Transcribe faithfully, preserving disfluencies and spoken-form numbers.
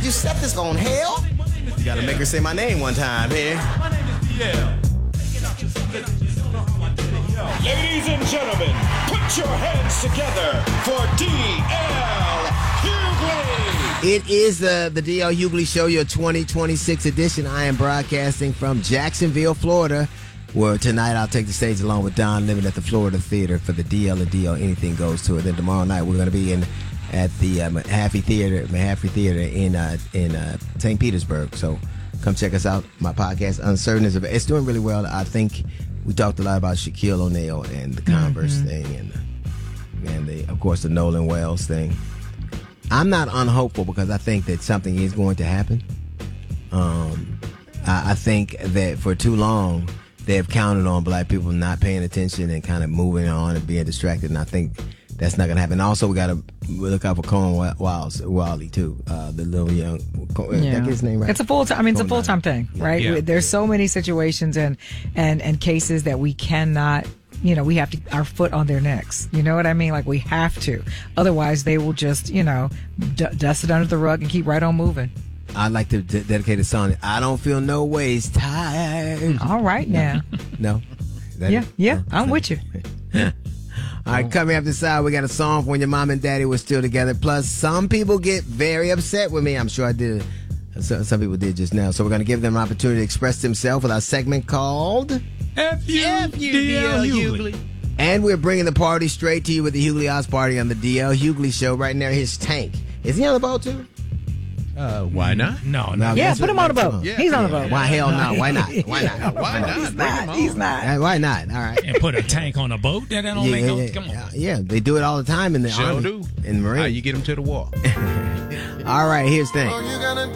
you set this on hell? You gotta make her say my name one time here. My name is D L. Ladies and gentlemen, put your hands together for D L Hughley. It is the, the D L Hughley Show, your twenty twenty-six edition. I am broadcasting from Jacksonville, Florida, where tonight I'll take the stage along with Don Lemon at the Florida Theater for the D L and D L Anything Goes to It. Then tomorrow night we're going to be in at the uh, Mahaffey Theater, Mahaffey Theater in uh, in uh, Saint Petersburg. So come check us out. My podcast, Uncertain, is it's doing really well. I think we talked a lot about Shaquille O'Neal and the Converse mm-hmm. thing, and and the, of course the Nolan Wells thing. I'm not unhopeful because I think that something is going to happen. Um, I, I think that for too long they've counted on black people not paying attention and kind of moving on and being distracted, and I think that's not going to happen. Also, we got to look out for Cohen Wiles, Wiley too, uh, the little young. Yeah. Did I get his name right? It's a full time. I mean, it's a full time thing, right? Yeah. There's so many situations and and and cases that we cannot. You know, we have to our foot on their necks. You know what I mean? Like we have to. Otherwise, they will just you know d- dust it under the rug and keep right on moving. I'd like to d- dedicate a song. I don't feel no ways tired. All right now. No. That yeah, is? yeah. No. I'm with you. All right, coming up this hour, we got a song for when your mom and daddy were still together. Plus, some people get very upset with me. I'm sure I did. So, some people did just now. So we're going to give them an opportunity to express themselves with our segment called F U D L Hughley. And we're bringing the party straight to you with the Hughley Oz Party on the D L Hughley Show. Right now, here's Tank. Is he on the boat, too? Uh, why not? No, no. Yeah, put him on the boat. Yeah. He's on the boat. Why hell no? Why not? Why not? Why not? He's not. He's not. Why not? All right. And put a tank on a boat? That don't yeah, make yeah, no. yeah. Come on. Yeah, they do it all the time in the Sure Army. do. In the Marine. How you get them to the wall? All right, here's Tank. All you gotta